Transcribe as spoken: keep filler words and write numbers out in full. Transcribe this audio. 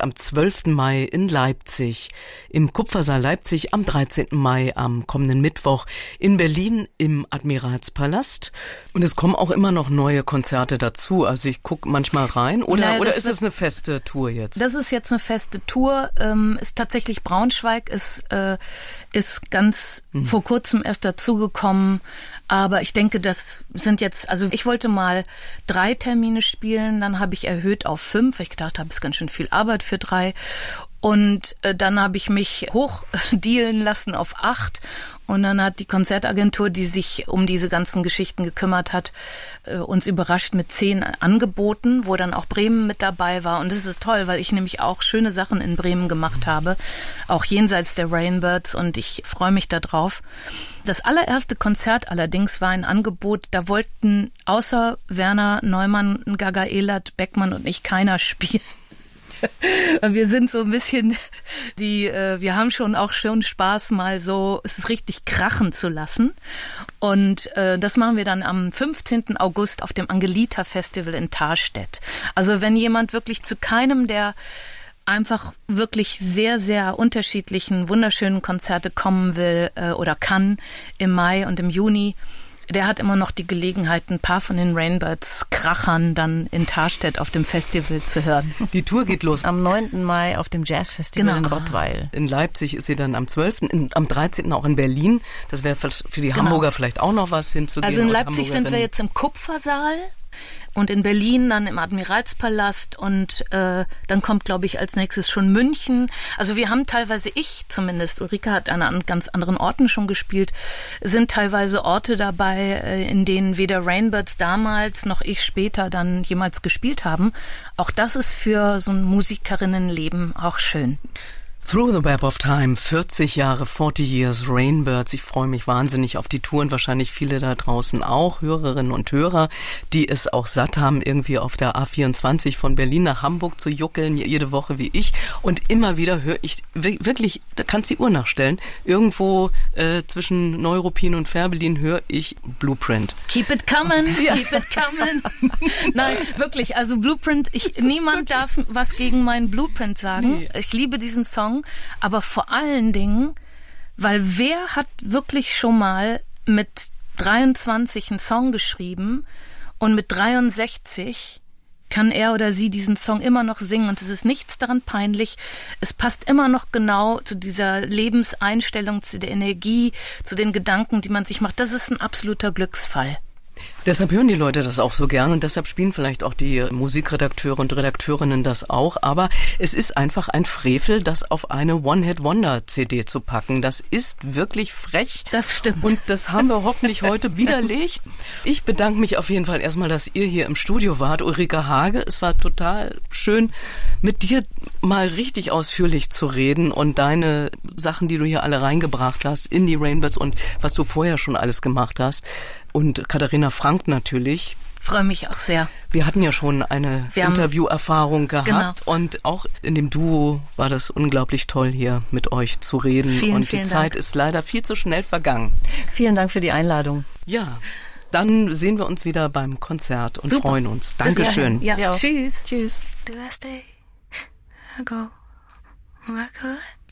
am zwölften Mai in Leipzig, im Kupfersaal Leipzig am dreizehnten Mai, am kommenden Mittwoch, in Berlin im Admiralspalast. Und es kommen auch immer noch neue Konzerte dazu. Also ich gucke manchmal rein. Oder, naja, oder ist es eine feste Tour jetzt? Das ist jetzt eine feste Tour. Ähm, ist tatsächlich Braunschweig, ist, äh, ist ganz hm. vor kurzem erst dazugekommen. Aber ich denke, das sind jetzt, also ich wollte mal drei Termine spielen, dann habe ich erhöht auf fünf, weil ich gedacht habe, es ist ganz schön viel Arbeit für drei. Und äh, dann habe ich mich hochdealen lassen auf acht. Und dann hat die Konzertagentur, die sich um diese ganzen Geschichten gekümmert hat, äh, uns überrascht mit zehn Angeboten, wo dann auch Bremen mit dabei war. Und das ist toll, weil ich nämlich auch schöne Sachen in Bremen gemacht habe, auch jenseits der Rainbirds. Und ich freue mich da drauf. Das allererste Konzert allerdings war ein Angebot, da wollten außer Werner Neumann, Gaga Elert, Beckmann und ich keiner spielen. Wir sind so ein bisschen die, äh, wir haben schon auch schon Spaß, mal so es ist richtig krachen zu lassen. Und äh, das machen wir dann am fünfzehnten August auf dem Angelita Festival in Tharstedt. Also wenn jemand wirklich zu keinem der einfach wirklich sehr, sehr unterschiedlichen, wunderschönen Konzerte kommen will äh, oder kann im Mai und im Juni, der hat immer noch die Gelegenheit, ein paar von den Rainbirds Krachern dann in Tharstedt auf dem Festival zu hören. Die Tour geht los am neunten Mai auf dem Jazzfestival genau. in Rottweil. In Leipzig ist sie dann am zwölften, in, am dreizehnten auch in Berlin. Das wäre für die genau. Hamburger vielleicht auch noch was hinzugehen. Also in Leipzig sind wir jetzt im Kupfersaal. Und in Berlin dann im Admiralspalast und äh, dann kommt, glaube ich, als nächstes schon München. Also wir haben teilweise, ich zumindest, Ulrike hat an ganz anderen Orten schon gespielt, sind teilweise Orte dabei, äh, in denen weder Rainbirds damals noch ich später dann jemals gespielt haben. Auch das ist für so ein Musikerinnenleben auch schön. Through the Web of Time, vierzig Jahre, vierzig Years Rainbirds. Ich freue mich wahnsinnig auf die Touren, wahrscheinlich viele da draußen auch, Hörerinnen und Hörer, die es auch satt haben, irgendwie auf der A vierundzwanzig von Berlin nach Hamburg zu juckeln, jede Woche wie ich. Und immer wieder höre ich, wirklich, da kannst du die Uhr nachstellen, irgendwo äh, zwischen Neuruppin und Fährberlin höre ich Blueprint. Keep it coming, ja. keep it coming. Nein, wirklich, also Blueprint, ich, niemand darf was gegen meinen Blueprint sagen. Nee. Ich liebe diesen Song. Aber vor allen Dingen, weil wer hat wirklich schon mal mit dreiundzwanzig einen Song geschrieben und mit dreiundsechzig kann er oder sie diesen Song immer noch singen und es ist nichts daran peinlich. Es passt immer noch genau zu dieser Lebenseinstellung, zu der Energie, zu den Gedanken, die man sich macht. Das ist ein absoluter Glücksfall. Deshalb hören die Leute das auch so gern und deshalb spielen vielleicht auch die Musikredakteure und Redakteurinnen das auch. Aber es ist einfach ein Frevel, das auf eine One-Hit-Wonder-C D zu packen. Das ist wirklich frech. Das stimmt. Und das haben wir hoffentlich heute widerlegt. Ich bedanke mich auf jeden Fall erstmal, dass ihr hier im Studio wart, Ulrike Hage. Es war total schön, mit dir mal richtig ausführlich zu reden und deine Sachen, die du hier alle reingebracht hast in die Rainbirds und was du vorher schon alles gemacht hast. Und Katharina Frank natürlich. Freue mich auch sehr. Wir hatten ja schon eine Wir Interviewerfahrung gehabt genau. und auch in dem Duo war das unglaublich toll, hier mit euch zu reden. Vielen, und vielen die Zeit Dank. ist leider viel zu schnell vergangen. Vielen Dank für die Einladung. Ja, dann sehen wir uns wieder beim Konzert und Super. freuen uns. Dankeschön. Ja, ja. Tschüss. Tschüss. Do I stay? I go. I could.